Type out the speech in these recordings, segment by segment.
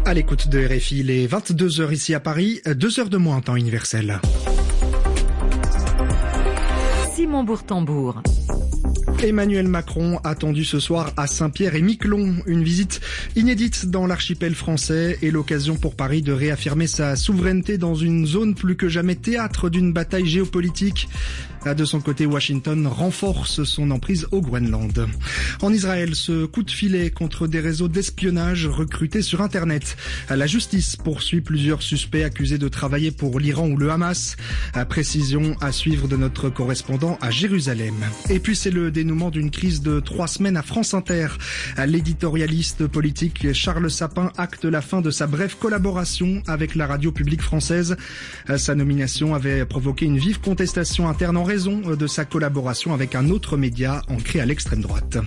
À l'écoute de RFI, il est 22h ici à Paris, 2h de moins en temps universel. Simon Bourtambour. Emmanuel Macron attendu ce soir à Saint-Pierre-et-Miquelon. Une visite inédite dans l'archipel français et l'occasion pour Paris de réaffirmer sa souveraineté dans une zone plus que jamais théâtre d'une bataille géopolitique. De son côté, Washington renforce son emprise au Groenland. En Israël, ce coup de filet contre des réseaux d'espionnage recrutés sur Internet. La justice poursuit plusieurs suspects accusés de travailler pour l'Iran ou le Hamas. Précision à suivre de notre correspondant à Jérusalem. Et puis c'est le dénouement d'une crise de 3 semaines à France Inter. L'éditorialiste politique Charles Sapin acte la fin de sa brève collaboration avec la radio publique française. Sa nomination avait provoqué une vive contestation interne en raison de sa collaboration avec un autre média ancré à l'extrême droite.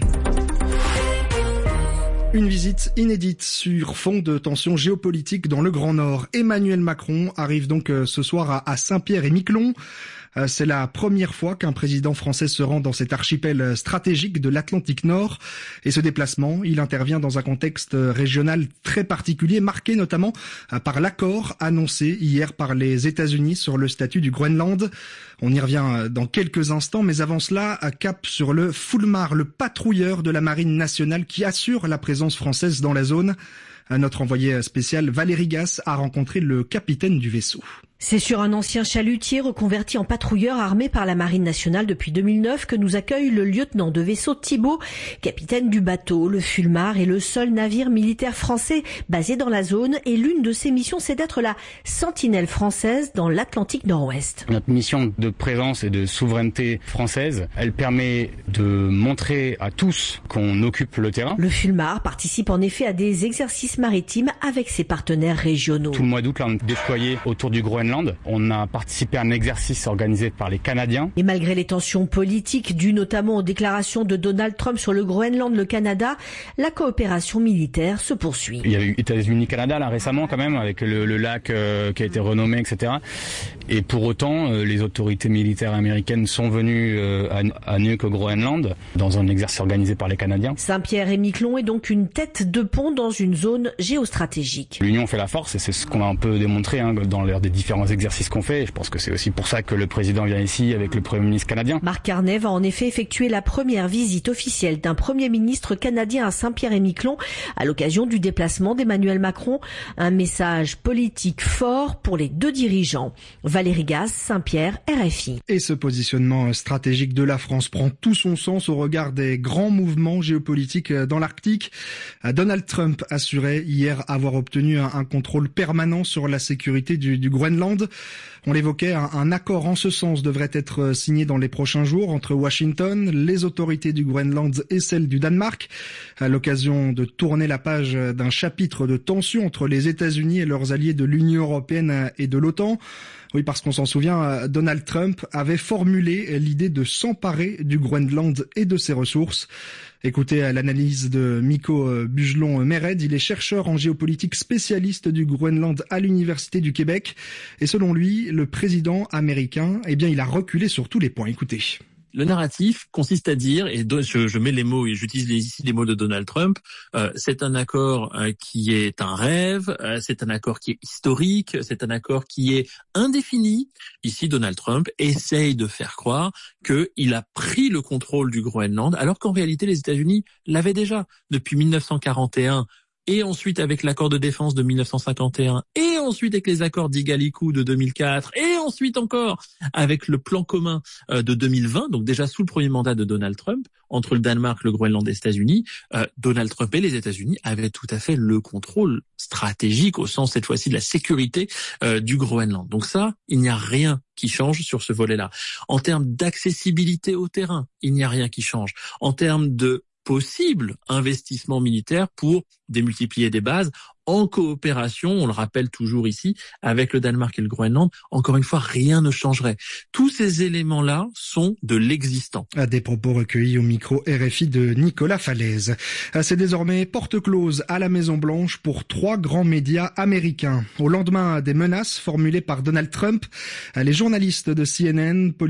Une visite inédite sur fond de tensions géopolitiques dans le Grand Nord. Emmanuel Macron arrive donc ce soir à Saint-Pierre-et-Miquelon. C'est la première fois qu'un président français se rend dans cet archipel stratégique de l'Atlantique Nord. Et ce déplacement, il intervient dans un contexte régional très particulier, marqué notamment par l'accord annoncé hier par les États-Unis sur le statut du Groenland. On y revient dans quelques instants, mais avant cela, cap sur le Fulmar, le patrouilleur de la Marine nationale qui assure la présence française dans la zone. Notre envoyé spécial Valérie Gasse a rencontré le capitaine du vaisseau. C'est sur un ancien chalutier reconverti en patrouilleur armé par la Marine nationale depuis 2009 que nous accueille le lieutenant de vaisseau Thibault, capitaine du bateau. Le Fulmar est le seul navire militaire français basé dans la zone et l'une de ses missions, c'est d'être la sentinelle française dans l'Atlantique Nord-Ouest. Notre mission de présence et de souveraineté française, elle permet de montrer à tous qu'on occupe le terrain. Le Fulmar participe en effet à des exercices maritimes avec ses partenaires régionaux. Tout le mois d'août, là, on est déployé autour du Groenland. On a participé à un exercice organisé par les Canadiens. Et malgré les tensions politiques dues notamment aux déclarations de Donald Trump sur le Groenland, le Canada, la coopération militaire se poursuit. Il y a eu États-Unis-Canada là récemment quand même avec le lac qui a été renommé, etc. Et pour autant, les autorités militaires américaines sont venues à Nuuk au Groenland dans un exercice organisé par les Canadiens. Saint-Pierre-et-Miquelon est donc une tête de pont dans une zone géostratégique. L'union fait la force et c'est ce qu'on a un peu démontré dans l'heure des différents exercices qu'on fait. Je pense que c'est aussi pour ça que le président vient ici avec le Premier ministre canadien. Marc Carney va en effet effectuer la première visite officielle d'un Premier ministre canadien à Saint-Pierre-et-Miquelon à l'occasion du déplacement d'Emmanuel Macron. Un message politique fort pour les deux dirigeants. Valérie Gasse, Saint-Pierre, RFI. Et ce positionnement stratégique de la France prend tout son sens au regard des grands mouvements géopolitiques dans l'Arctique. Donald Trump assurait hier avoir obtenu un contrôle permanent sur la sécurité du Groenland. On l'évoquait, un accord en ce sens devrait être signé dans les prochains jours entre Washington, les autorités du Groenland et celles du Danemark, à l'occasion de tourner la page d'un chapitre de tension entre les États-Unis et leurs alliés de l'Union européenne et de l'OTAN. Oui, parce qu'on s'en souvient, Donald Trump avait formulé l'idée de s'emparer du Groenland et de ses ressources. Écoutez l'analyse de Mikko Bugelon-Mered, il est chercheur en géopolitique spécialiste du Groenland à l'Université du Québec. Et selon lui, le président américain, il a reculé sur tous les points. Écoutez. Le narratif consiste à dire, et je mets les mots et j'utilise ici les mots de Donald Trump, c'est un accord qui est un rêve, c'est un accord qui est historique, c'est un accord qui est indéfini. Ici, Donald Trump essaye de faire croire qu'il a pris le contrôle du Groenland, alors qu'en réalité, les États-Unis l'avaient déjà depuis 1941. Et ensuite avec l'accord de défense de 1951, et ensuite avec les accords d'Igaliku de 2004, et ensuite encore avec le plan commun de 2020, donc déjà sous le premier mandat de Donald Trump, entre le Danemark, le Groenland et les États-Unis, Donald Trump et les États-Unis avaient tout à fait le contrôle stratégique, au sens cette fois-ci de la sécurité du Groenland. Donc ça, il n'y a rien qui change sur ce volet-là. En termes d'accessibilité au terrain, il n'y a rien qui change. En termes de possible investissement militaire pour démultiplier des bases en coopération, on le rappelle toujours ici, avec le Danemark et le Groenland. Encore une fois, rien ne changerait. Tous ces éléments-là sont de l'existant. À des propos recueillis au micro RFI de Nicolas Falaise. C'est désormais porte close à la Maison-Blanche pour 3 grands médias américains. Au lendemain des menaces formulées par Donald Trump, les journalistes de CNN,